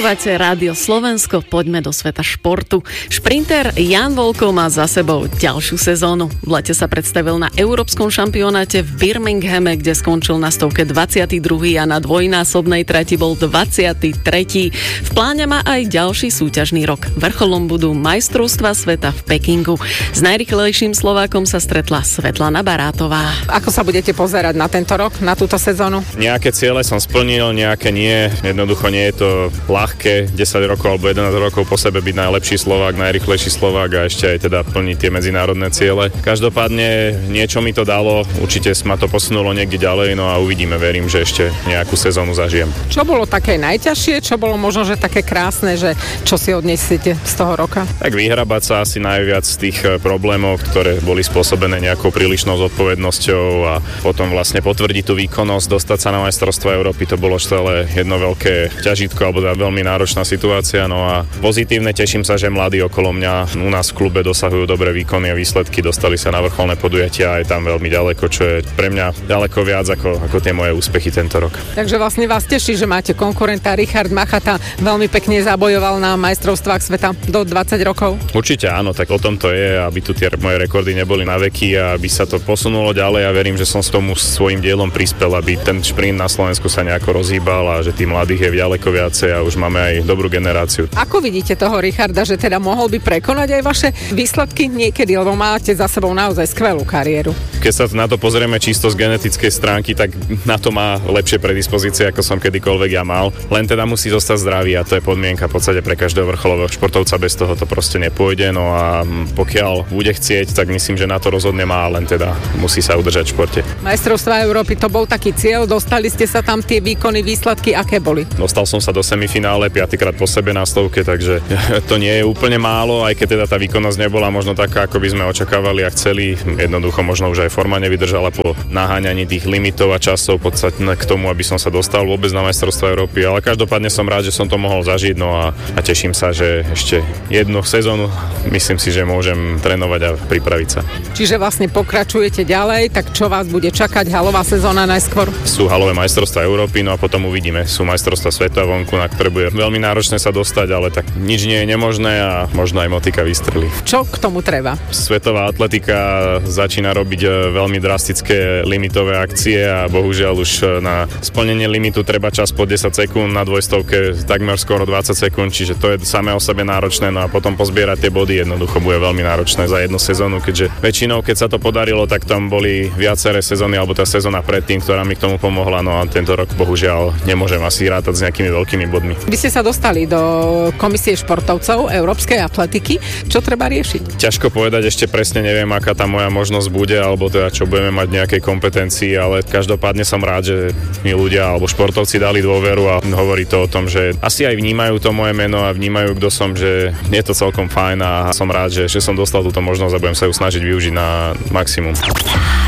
Počúvate Rádio Slovensko, poďme do sveta športu. Šprinter Jan Volko má za sebou ďalšiu sezónu. V lete sa predstavil na Európskom šampionáte v Birminghame, kde skončil na stovke 22. a na dvojnásobnej trati bol 23. V pláne má aj ďalší súťažný rok. Vrcholom budú majstrovstvá sveta v Pekingu. S najrýchlejším Slovákom sa stretla Svetlana Barátová. Ako sa budete pozerať na tento rok, na túto sezónu? Nejaké ciele som splnil, nejaké nie. Jednoducho nie je to ľahké 10 rokov alebo 11 rokov po sebe byť najlepší Slovák, najrýchlejší Slovák a ešte aj teda plniť tie medzinárodné ciele. Každopádne niečo mi to dalo, určite ma to posunulo niekde ďalej, no a uvidíme, verím, že ešte nejakú sezónu zažijem. Čo bolo také najťažšie, čo bolo možno, že také krásne, že čo si odniesiete z toho roka? Tak vyhrabať sa asi najviac z tých problémov, ktoré boli spôsobené nejakou prílišnou zodpovednosťou a potom vlastne potvrdiť tú výkonnosť, dostať sa na majstrovstvá Európy, to bolo celé jedno veľké ťažítko alebo veľmi náročná situácia, no a pozitívne, teším sa, že mladí okolo mňa u nás v klube dosahujú dobré výkony a výsledky, dostali sa na vrcholné podujatia a je tam veľmi ďaleko, čo je pre mňa ďaleko viac ako tie moje úspechy tento rok. Takže vlastne vás teší, že máte konkurenta Richard Machata, veľmi pekne zabojoval na majstrovstvách sveta do 20 rokov. Určite áno, tak o tom to je, aby tu tie moje rekordy neboli na veky a aby sa to posunulo ďalej a verím, že som s tomu svojím dielom prispel, aby ten šprint na Slovensku sa nejako rozhýbal a že tých mladých je ďaleko viacej a už máme aj dobrú generáciu. Ako vidíte toho Richarda, že teda mohol by prekonať aj vaše výsledky niekedy, lebo máte za sebou naozaj skvelú kariéru? Keď sa na to pozrieme čisto z genetickej stránky, tak na to má lepšie predispozície, ako som kedykoľvek ja mal. Len teda musí zostať zdravý a to je podmienka v podstate pre každého vrcholového športovca, bez toho to proste nepôjde. No a pokiaľ bude chcieť, tak myslím, že na to rozhodne má, len teda musí sa udržať v športe. Majstrovstvá Európy, to bol taký cieľ, dostali ste sa tam, tie výkony, výsledky, aké boli? Dostal som sa do semifinále 5-krát po sebe na stovke, takže to nie je úplne málo, aj keď teda tá výkonnosť nebola možno taká, ako by sme očakávali a chceli. Jednoducho možno už aj forma nevydržala po naháňaní tých limitov a časov podstatne k tomu, aby som sa dostal vôbec na majstrovstvá Európy, ale každopádne som rád, že som to mohol zažiť, no a teším sa, že ešte jednu sezónu myslím si, že môžem trénovať a pripraviť sa. Čiže vlastne pokračujete ďalej, tak čo vás bude čakať? Halová sezóna najskôr? Sú halové majstrovstvá Európy, no a potom uvidíme. Sú majstrovstvá sveta vonku, na ktoré bude veľmi náročné sa dostať, ale tak nič nie je nemožné a možno aj motika vystrelí. Čo k tomu treba? Svetová atletika začína robiť veľmi drastické limitové akcie a bohužiaľ už na splnenie limitu treba čas po 10 sekúnd, na dvojstovke takmer skoro 20 sekúnd, čiže to je samé o sebe náročné, no a potom pozbierať tie body jednoducho bude veľmi náročné za jednu sezónu, keďže väčšinou, keď sa to podarilo, tak tam boli viaceré sezóny, alebo tá sezóna predtým, ktorá mi k tomu pomohla, no a tento rok bohužiaľ nemôžem asi rátať s nejakými veľkými bodmi. Vy ste sa dostali do komisie športovcov Európskej atletiky. Čo treba riešiť? Ťažko povedať, ešte presne neviem, aká tá moja možnosť bude, alebo teda čo budeme mať nejakej kompetencii, ale každopádne som rád, že mi ľudia alebo športovci dali dôveru a hovorí to o tom, že asi aj vnímajú to moje meno a vnímajú, kto som, že je to celkom fajn a som rád, že som dostal túto možnosť a budem sa ju snažiť využiť na maximum.